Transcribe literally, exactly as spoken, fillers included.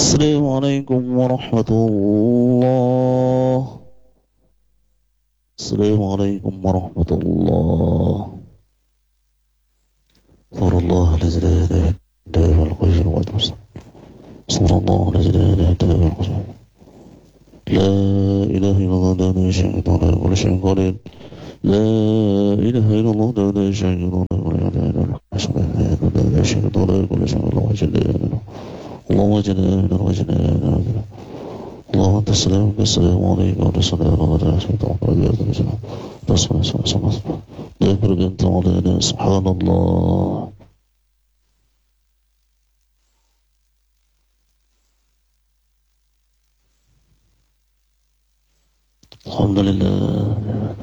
السلام عليكم ورحمة الله. السلام عليكم ورحمة الله. صلى الله الذي لا إله إلا هو الحي القيوم. صلى الله الذي لا إله إلا هو القيوم. لا إله إلا الله لا شريك له ولا شيء قليل. لا إله إلا الله لا شريك له ولا إله إلا الله لا شريك له ولا شيء الله جل جلاله. اللهم جل جلاله وجل جلاله. اللهم أنت السلام السلام عليكم ورحمة الله وبركاته. بسم الله الرحمن الرحيم. لا يبرد أنت علينا سبحان الله. الحمد لله